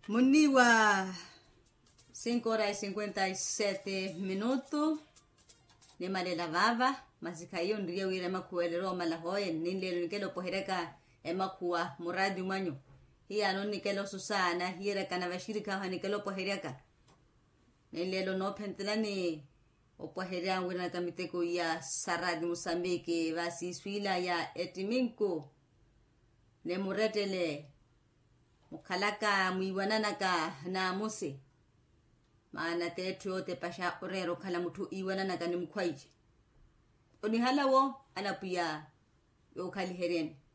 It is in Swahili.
Muniwa 5:57 ne malela vava mazikayo ndiye wire makuelero malahoye nindelo nikelo pohereka emakuwa muradi manyo hiya no nikelo susana hira kana bashirika hanikelo pohereka nilelo no pentelani opoherea wina kamiteko ya saradi Mosambiki basi swila ya etiminko ne muretele mukhalaka muiwananaka na muse maana tetyo te pasha orero khala muthu iwananaka ni mkhwaiji onihalawo anapuya yo khali hereni